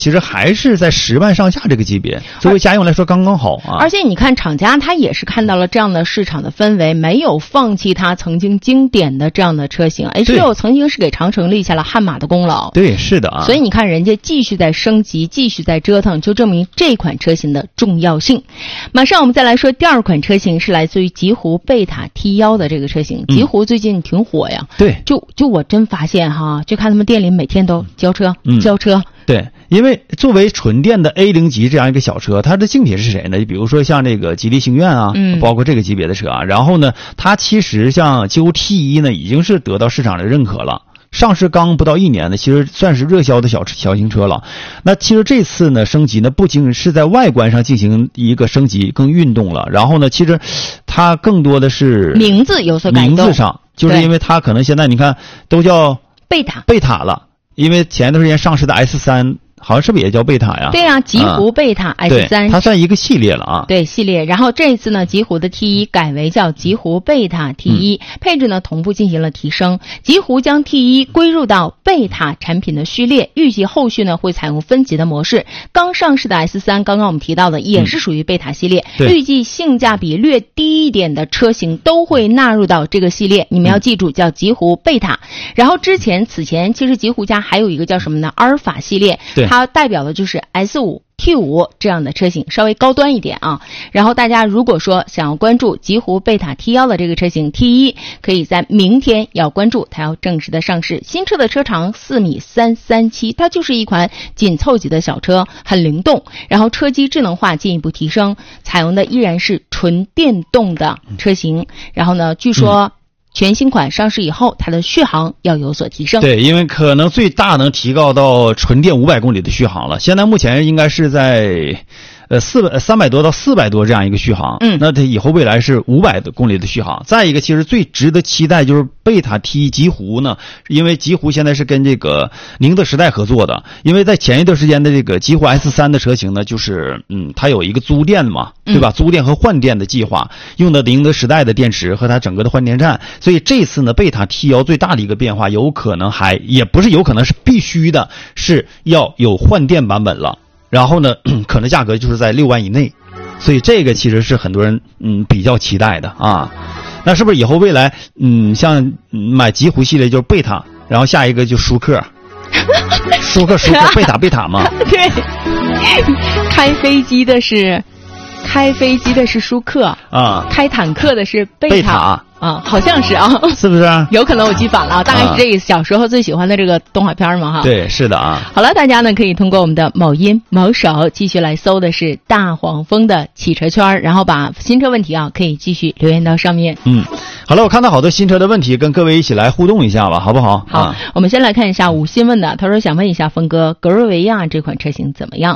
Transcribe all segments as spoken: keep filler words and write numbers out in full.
其实还是在十万上下这个级别，作为家用来说刚刚好啊。 而且你看，厂家他也是看到了这样的市场的氛围，没有放弃他曾经经典的这样的车型。H 六 曾经是给长城立下了汗马的功劳。 对，是的啊。 所以你看，人家继续在升级，继续在折腾，就证明这款车型的重要性。马上我们再来说第二款车型，是来自于极狐贝塔 T 一 的这个车型。极狐最近挺火呀。 对。 就就我真发现哈，就看他们店里每天都交车，嗯、交车。 对，因为作为纯电的 A 零 级这样一个小车，它的竞品是谁呢？比如说像这个吉利星愿啊，嗯，包括这个级别的车啊。然后呢，它其实像极狐 T 一 呢，已经是得到市场的认可了。上市刚不到一年呢，其实算是热销的小小型车了。那其实这次呢升级呢，不仅是在外观上进行一个升级，更运动了。然后呢，其实它更多的是名字有所改动， 名字上就是因为它可能现在你看都叫贝塔贝塔了。因为前一段时间上市的 S 三好像是不是也叫贝塔呀？ 对啊，极狐贝塔 S 三、 嗯、它算一个系列了啊。 对，系列。然后这次呢，极狐的 T 一 改为叫极狐贝塔 T 一、嗯、配置呢同步进行了提升。极狐将 T 一 归入到贝塔产品的序列，预计后续呢会采用分级的模式。刚上市的 S 三，刚刚我们提到的也是属于贝塔系列， 嗯、 预计性价比略低一点的车型都会纳入到这个系列。你们要记住，叫极狐贝塔。然后之前此前其实极狐家还有一个叫什么呢？阿尔法系列，它代表的就是 S 五T 五 这样的车型，稍微高端一点啊。然后大家如果说想要关注极狐贝塔 T 一 的这个车型 T 一，可以在明天要关注，它要正式的上市。新车的车长四米三三七，它就是一款紧凑级的小车，很灵动。然后车机智能化进一步提升，采用的依然是纯电动的车型。然后呢，据说、嗯全新款上市以后，它的续航要有所提升。 对，因为可能最大能提高到纯电五百公里的续航了。现在目前应该是在呃四百三百多到四百多这样一个续航。嗯，那它以后未来是五百公里的续航。再一个，其实最值得期待就是贝塔 T 极狐呢，因为极狐现在是跟这个宁德时代合作的。因为在前一段时间的这个极狐 S 三 的车型呢，就是嗯，它有一个租电嘛，对吧？嗯、租电和换电的计划，用的宁德时代的电池和它整个的换电站。所以这次呢，贝塔 T 一 最大的一个变化，有可能还也不是有可能是必须的，是要有换电版本了。然后呢，可能价格就是在六万以内，所以这个其实是很多人嗯比较期待的啊。那是不是以后未来嗯像买极狐系列就是贝塔，然后下一个就舒克，舒克舒克贝塔贝塔嘛？ 对，开飞机的是开飞机的是舒克啊，开坦克的是贝塔。贝塔啊，好像是啊， 是不是？ 有可能我记反了，大概是这个小时候最喜欢的这个动画片嘛，哈。 对，是的啊。 好了，大家呢可以通过我们的某音、某手继续来搜的是大黄蜂的汽车圈，然后把新车问题啊可以继续留言到上面。 嗯，好了，我看到好多新车的问题，跟各位一起来互动一下吧，好不好？ 好，啊、我们先来看一下吴鑫问的，他说想问一下峰哥，格瑞维亚这款车型怎么样？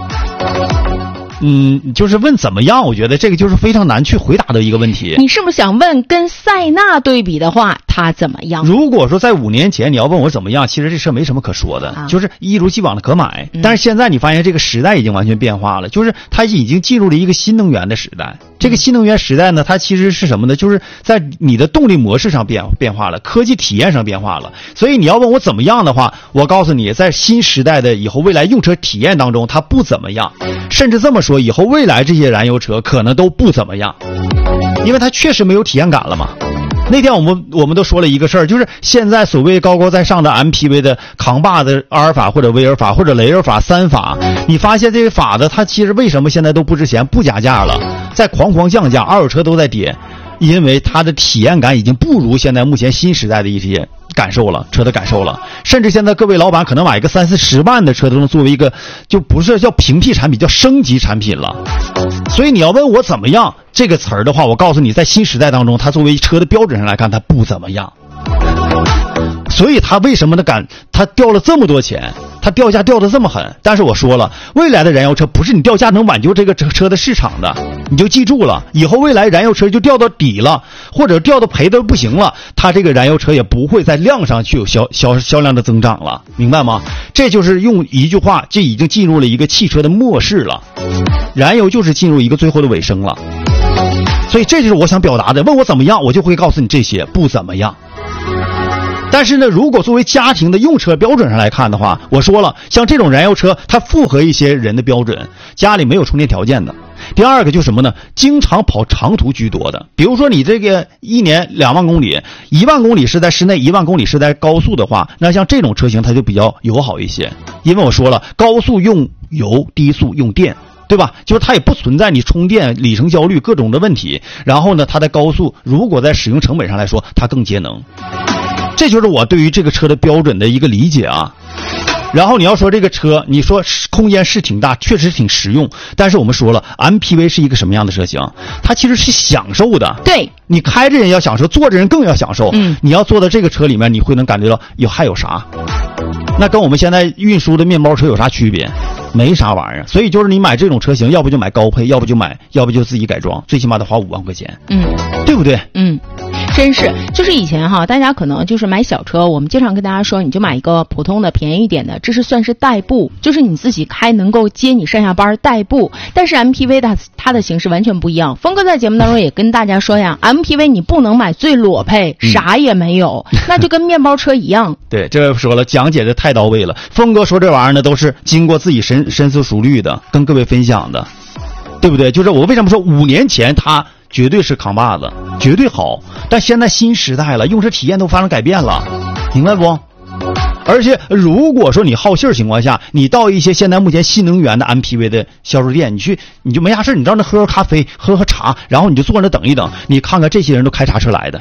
嗯，就是问怎么样，我觉得这个就是非常难去回答的一个问题。 你是不是想问跟塞纳对比的话，它怎么样？ 如果说在五年前你要问我怎么样，其实这车没什么可说的，啊、就是一如既往的可买。嗯、但是现在你发现这个时代已经完全变化了，就是它已经进入了一个新能源的时代。这个新能源时代呢，它其实是什么呢？就是在你的动力模式上变变化了，科技体验上变化了。所以你要问我怎么样的话，我告诉你，在新时代的以后未来用车体验当中，它不怎么样，甚至这么说，以后未来这些燃油车可能都不怎么样，因为它确实没有体验感了嘛。那天我们我们都说了一个事儿，就是现在所谓高高在上的 M P V 的扛把的阿尔法或者威尔法或者雷尔法三法，你发现这个法的它其实为什么现在都不值钱不加价了，在狂狂降价，二手车都在跌，因为它的体验感已经不如现在目前新时代的一些感受了，车的感受了。甚至现在各位老板可能买一个三四十万的车都能作为一个就不是叫平替产品，叫升级产品了。所以你要问我怎么样这个词儿的话，我告诉你，在新时代当中，它作为车的标准上来看，它不怎么样。所以它为什么呢？敢它掉了这么多钱，它掉价掉得这么狠。但是我说了，未来的燃油车不是你掉价能挽救这个车的市场的，你就记住了，以后未来燃油车就掉到底了，或者掉到赔的不行了，它这个燃油车也不会在量上去有销销销量的增长了，明白吗？这就是用一句话，这已经进入了一个汽车的末世了，燃油就是进入一个最后的尾声了。所以这就是我想表达的，问我怎么样，我就会告诉你这些不怎么样。 但是呢，如果作为家庭的用车标准上来看的话，我说了，像这种燃油车，它符合一些人的标准，家里没有充电条件的。第二个就是什么呢？经常跑长途居多的，比如说你这个一年两万公里，一万公里是在室内，一万公里是在高速的话，那像这种车型它就比较友好一些。因为我说了，高速用油，低速用电，对吧？就是它也不存在你充电里程焦虑各种的问题。然后呢，它在高速，如果在使用成本上来说，它更节能。这就是我对于这个车的标准的一个理解啊。然后你要说这个车，你说空间是挺大，确实挺实用，但是我们说了 M P V 是一个什么样的车型？它其实是享受的。 对， 你开着人要享受，坐着人更要享受。嗯，你要坐到这个车里面，你会能感觉到有还有啥？那跟我们现在运输的面包车有啥区别？没啥玩意儿。所以就是你买这种车型，要不就买高配，要不就买，要不就自己改装，最起码得花五万块钱。嗯，对不对？ 嗯。真是，就是以前哈，大家可能就是买小车，我们经常跟大家说，你就买一个普通的、便宜一点的，这是算是代步，就是你自己开能够接你上下班代步。但是 M P V 它它的形式完全不一样。峰哥在节目当中也跟大家说呀 ，M P V 你不能买最裸配，啥也没有，嗯、那就跟面包车一样。 对，这说了，讲解的太到位了。峰哥说这玩意儿呢，都是经过自己深深思熟虑的，跟各位分享的，对不对？就是我为什么说五年前他绝对是扛把子，绝对好，但现在新时代了，用车体验都发生改变了，明白不？而且如果说你好信儿情况下，你到一些现在目前新能源的 M P V 的销售店，你去你就没啥事，你到那喝喝咖啡，喝喝茶，然后你就坐那等一等，你看看这些人都开啥车来的。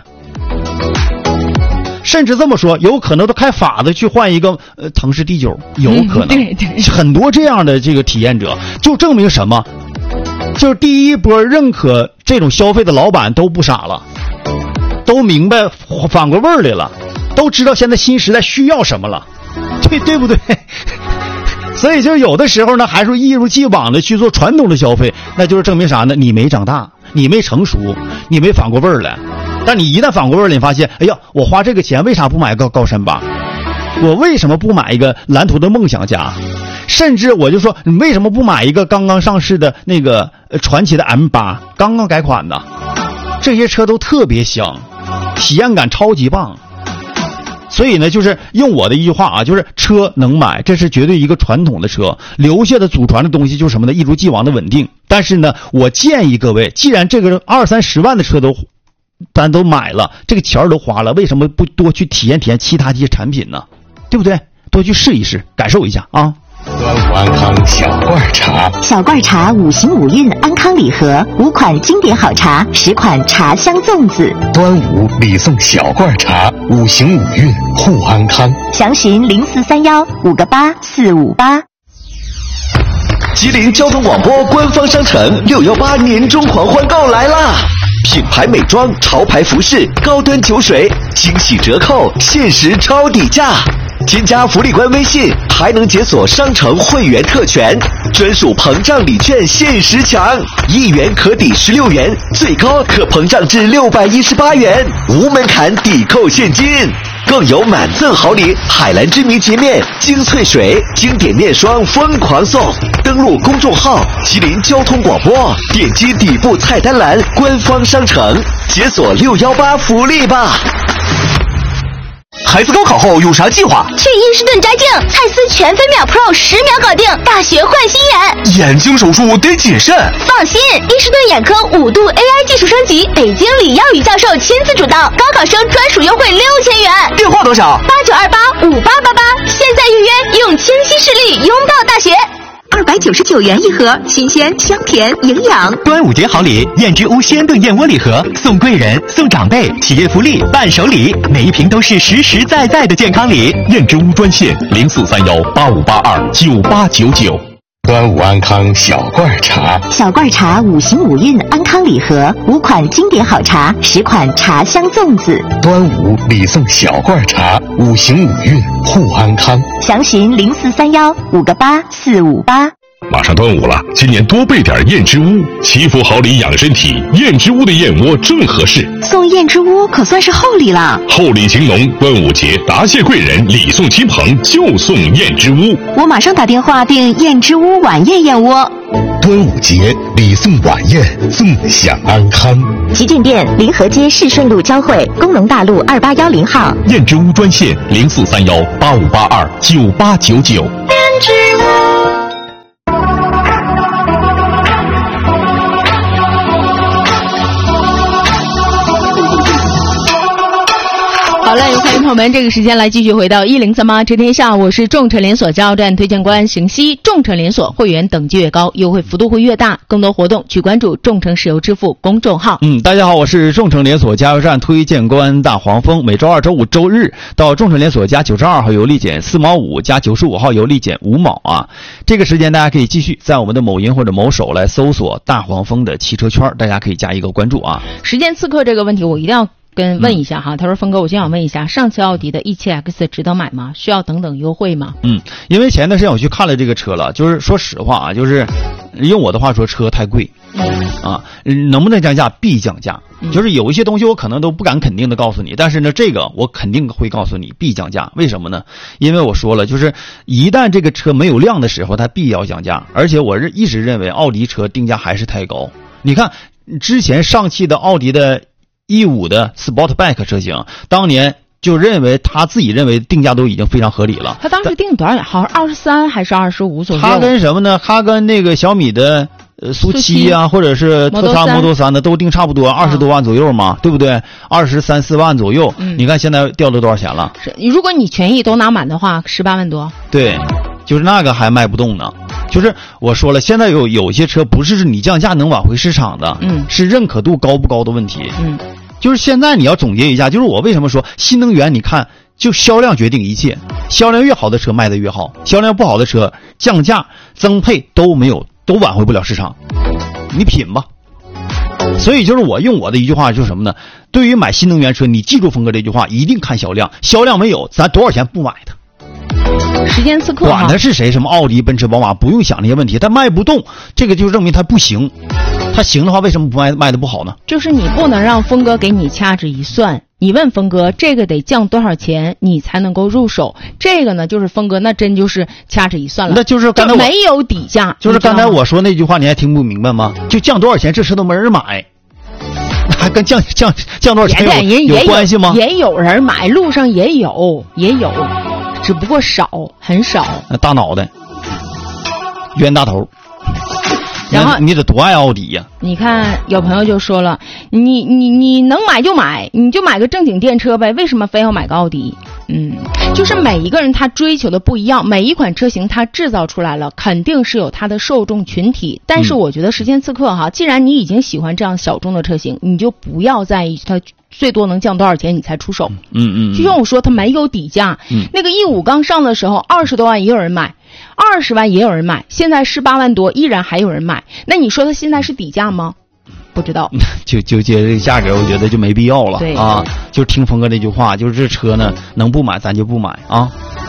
甚至这么说，有可能都开法子去换一个呃腾势 D 九，有可能、嗯、对对，很多这样的这个体验者，就证明什么？就是第一波认可这种消费的老板都不傻了，都明白反过味儿来了，都知道现在新时代需要什么了，对对不对？所以就有的时候呢，还是一如既往的去做传统的消费，那就是证明啥呢？你没长大，你没成熟，你没反过味儿来。但你一旦反过味儿来，你发现，哎呀，我花这个钱为啥不买个高山八？我为什么不买一个蓝图的梦想家？甚至我就说，你为什么不买一个刚刚上市的那个传祺的 M 八，刚刚改款的？这些车都特别香，体验感超级棒。所以呢，就是用我的一句话啊，就是车能买，这是绝对一个传统的车，留下的祖传的东西就是什么呢？一如既往的稳定。但是呢，我建议各位，既然这个二三十万的车都咱都买了，这个钱都花了，为什么不多去体验体验其他这些产品呢？对不对？多去试一试，感受一下啊！ 端午安康小罐茶， 小罐茶五行五运安康礼盒，五款经典好茶，十款茶香粽子。 端午礼送小罐茶，五行五运护安康。 详询零四三幺五个八四五八。 吉林交通广播官方商城六幺八年终狂欢购来啦！品牌美妆、潮牌服饰、高端酒水，惊喜折扣，限时超底价。添加福利官微信，还能解锁商城会员特权，专属膨胀礼券限时抢，一元可抵十六元，最高可膨胀至六百一十八元，无门槛抵扣现金。更有满赠好礼，海蓝之谜洁面、精粹水、经典面霜疯狂送。登录公众号吉林交通广播，点击底部菜单栏官方商城，解锁六幺八福利吧。 孩子高考后有啥计划？ 去伊士顿摘镜，蔡司全飞秒 Pro 十秒搞定，大学换新眼。 眼睛手术得谨慎。 放心，伊士顿眼科五度 A I 技术升级，北京李耀宇教授亲自主导，高考生专属优惠六千元。 电话多少？ 八九二八五八八八，现在预约，用清晰视力拥抱大学。 二百九十九元一盒，新鲜、香甜、营养。 端午节好礼，燕之屋鲜炖燕窝礼盒，送贵人、送长辈，企业福利、伴手礼，每一瓶都是实实在在的健康礼。 燕之屋专线零四三幺八五八二九八九九。端午安康小罐茶， 小罐茶五行五运安康礼盒，五款经典好茶，十款茶香粽子。 端午礼送小罐茶，五行五运护安康。 详询零四三幺五个八四五八。 马上端午了，今年多备点燕之屋，祈福好礼养身体，燕之屋的燕窝正合适。 送燕之屋可算是厚礼了。 厚礼情浓，端午节答谢贵人，礼送亲朋，就送燕之屋。 我马上打电话订燕之屋晚宴燕窝。 端午节礼送晚宴，纵享安康。 旗舰店临河街市顺路交汇，工农大路二八幺零号。 燕之屋专线零四三幺八五八二九八九九。 燕之屋。 好嘞，欢迎朋友们，这个时间来继续回到一零三八知天下，我是众诚连锁加油站推荐官邢西。众诚连锁会员等级越高，优惠幅度会越大，更多活动去关注众诚石油支付公众号。 嗯，大家好，我是众诚连锁加油站推荐官大黄蜂。每周二、周五、周日到众诚连锁加九十二号油立减四毛五，加九十五号油立减五毛啊。这个时间大家可以继续在我们的某音或者某手来搜索大黄蜂的汽车圈，大家可以加一个关注啊。 时间刺客这个问题，我一定要跟问一下哈，他说峰哥，我就想问一下，上汽奥迪的 E 七 X 值得买吗？需要等等优惠吗？ 嗯，因为前段时间我去看了这个车了，就是说实话啊，就是用我的话说，车太贵，啊，能不能降价必降价，就是有一些东西我可能都不敢肯定的告诉你，但是呢，这个我肯定会告诉你必降价。为什么呢？因为我说了，就是一旦这个车没有量的时候，它必要降价，而且我是一直认为奥迪车定价还是太高。你看之前上汽的奥迪的一五的 Sportback 车型，当年就认为他自己认为定价都已经非常合理了。 他当时定多少？好像二十三还是二十五左右？ 他跟什么呢？他跟那个小米的呃苏七啊，或者是特斯拉 Model 三的都定差不多，二十多万左右嘛，啊、对不对？二十三四万左右。嗯，你看现在掉了多少钱了？ 是，如果你全意都拿满的话，十八万多。 对，就是那个还卖不动呢。就是我说了，现在有有些车不是你降价能挽回市场的，嗯，是认可度高不高的问题，嗯，就是现在你要总结一下，就是我为什么说新能源，你看就销量决定一切，销量越好的车卖得越好，销量不好的车降价增配都没有，都挽回不了市场，你品吧。所以就是我用我的一句话就是什么呢？对于买新能源车，你记住峰哥这句话，一定看销量，销量没有，咱多少钱不买它。 时间刺客， 管他是谁，什么奥迪、奔驰、宝马，不用想那些问题，他卖不动，这个就证明他不行。他行的话，为什么不卖卖的不好呢？ 就是你不能让峰哥给你掐指一算，你问峰哥这个得降多少钱，你才能够入手？这个呢，就是峰哥那真就是掐指一算了， 那就是刚才我没有底价。 就是刚才我说那句话，你还听不明白吗？就降多少钱，这车都没人买。还跟降降降多少钱有有关系吗？ 也有人买，路上也有也有，只不过少，很少。 那大脑袋，冤大头， 然后你得多爱奥迪呀、啊！ 你看有朋友就说了，你你你能买就买，你就买个正经电车呗，为什么非要买个奥迪？嗯，就是每一个人他追求的不一样，每一款车型它制造出来了，肯定是有它的受众群体。但是我觉得时间刺客哈，既然你已经喜欢这样小众的车型，你就不要在意它最多能降多少钱你才出手。 嗯嗯， 就像我说，它没有底价。嗯，那个 E 五刚上的时候，二十多万也有人买，二十万也有人买，现在十八万多依然还有人买。那你说它现在是底价吗？不知道， 就纠结这个价格，我觉得就没必要了。 对啊，就听峰哥这句话，就是这车呢，能不买咱就不买啊。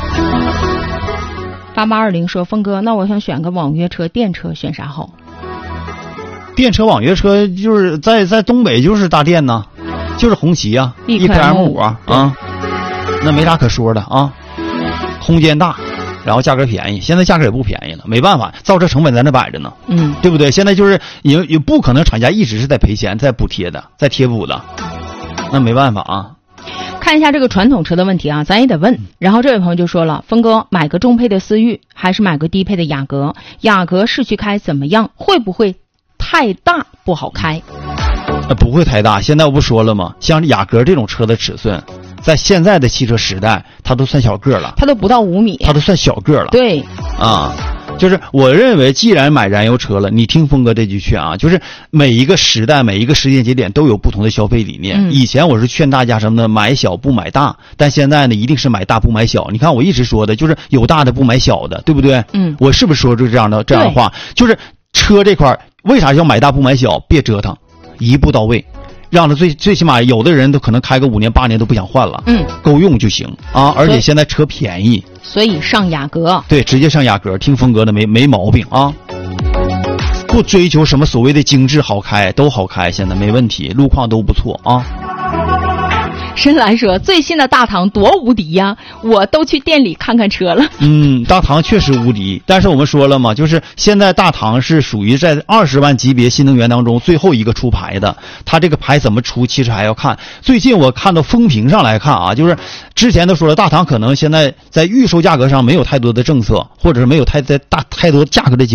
八八二零说，峰哥，那我想选个网约车，电车选啥好？ 电车、网约车就是在在东北就是大电呐，就是红旗啊 ，E K M 五啊啊，那没啥可说的啊，空间大。然后价格便宜，现在价格也不便宜了，没办法，造车成本在那摆着呢，嗯，对不对？现在就是也也不可能厂家一直是在赔钱、在补贴的、在贴补的，那没办法啊。 看一下这个传统车的问题啊，咱也得问。然后这位朋友就说了，峰哥，买个中配的思域还是买个低配的雅阁？雅阁市区开怎么样？会不会太大不好开？ 那不会太大，现在我不说了吗？像雅阁这种车的尺寸，在现在的汽车时代，它都算小个了， 它都不到五米， 它都算小个了。 对， 啊，就是我认为，既然买燃油车了，你听峰哥这句劝啊，就是每一个时代、每一个时间节点都有不同的消费理念。嗯、以前我是劝大家什么呢？买小不买大，但现在呢，一定是买大不买小。你看我一直说的，就是有大的不买小的，对不对？嗯，我是不是说出这样的这样的话？就是车这块为啥要买大不买小？别折腾，一步到位。让他最最起码有的人都可能开个五年八年都不想换了，嗯，够用就行啊！而且现在车便宜， 所以上雅阁， 对，直接上雅阁，听峰哥的没没毛病啊！不追求什么所谓的精致好开，都好开，现在没问题，路况都不错啊。 深蓝说最新的大唐多无敌呀，我都去店里看看车了。 嗯，大唐确实无敌，但是我们说了嘛，就是现在大唐是属于在二十万级别新能源当中最后一个出牌的，它这个牌怎么出其实还要看。最近我看到风评上来看啊，就是之前都说了，大唐可能现在在预售价格上没有太多的政策，或者是没有太太大太多价格的